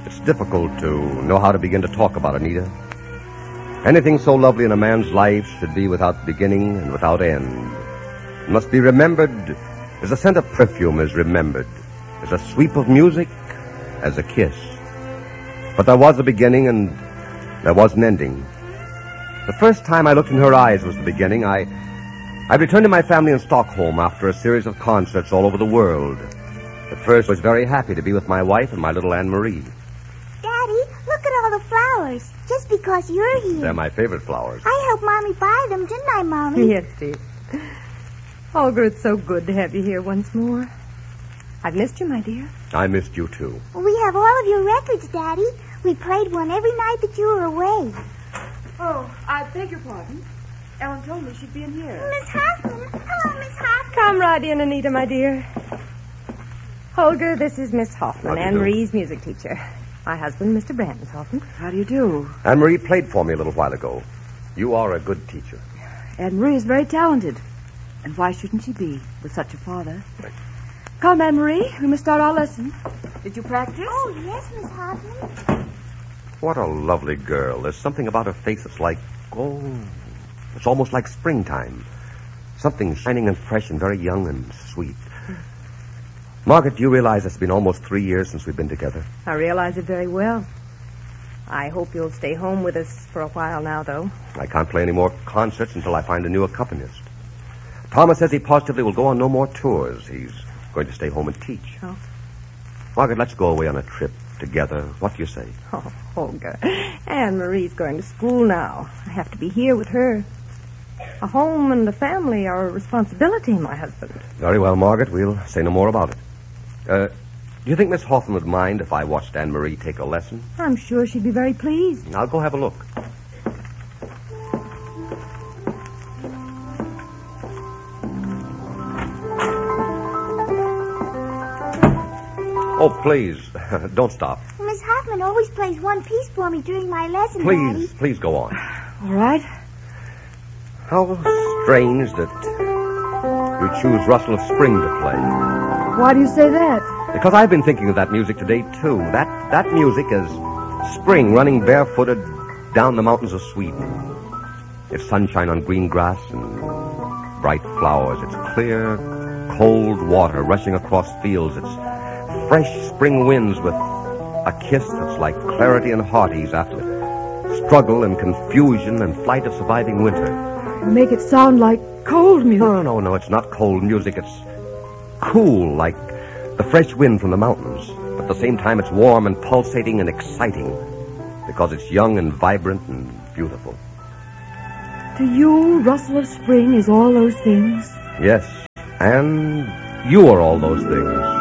It's difficult to know how to begin to talk about Anita. Anything so lovely in a man's life should be without beginning and without end. It must be remembered as a scent of perfume is remembered, as a sweep of music, as a kiss. But there was a beginning and there was an ending. The first time I looked in her eyes was the beginning. I returned to my family in Stockholm after a series of concerts all over the world. At first, I was very happy to be with my wife and my little Anne-Marie. Daddy, look at all the flowers. Just because you're here. They're my favorite flowers. I helped Mommy buy them, didn't I, Mommy? Yes, dear. Olga, it's so good to have you here once more. I've missed you, my dear. I missed you, too. We have all of your records, Daddy. We played one every night that you were away. Oh, I beg your pardon. Ellen told me she'd be in here. Miss Hoffman. Hello, Miss Hoffman. Come right in, Anita, my dear. Olga, this is Miss Hoffman, Anne-Marie's music teacher. My husband, Mr. Brandon Hoffman. How do you do? Anne-Marie played for me a little while ago. You are a good teacher. Anne-Marie is very talented. And why shouldn't she be with such a father? Come, Anne-Marie, we must start our lesson. Did you practice? Oh, yes, Miss Hoffman. What a lovely girl. There's something about her face that's like, it's almost like springtime. Something shining and fresh and very young and sweet. Margaret, do you realize it's been almost 3 years since we've been together? I realize it very well. I hope you'll stay home with us for a while now, though. I can't play any more concerts until I find a new accompanist. Thomas says he positively will go on no more tours. He's going to stay home and teach. Oh. Margaret, let's go away on a trip together. What do you say? Oh, Olga. Anne-Marie's going to school now. I have to be here with her. A home and a family are a responsibility, my husband. Very well, Margaret. We'll say no more about it. Do you think Miss Hoffman would mind if I watched Anne-Marie take a lesson? I'm sure she'd be very pleased. I'll go have a look. Oh, please, don't stop. Miss Hoffman always plays one piece for me during my lesson, Daddy. Please go on. All right. How strange that you choose Rustle of Spring to play. Why do you say that? Because I've been thinking of that music today, too. That music is spring running barefooted down the mountains of Sweden. It's sunshine on green grass and bright flowers. It's clear, cold water rushing across fields. It's fresh spring winds with a kiss that's like clarity and heart ease after struggle and confusion and flight of surviving winter. You make it sound like cold music. No, it's not cold music. It's cool, like the fresh wind from the mountains. But at the same time, it's warm and pulsating and exciting because it's young and vibrant and beautiful. To you, Rustle of Spring is all those things? Yes, and you are all those things.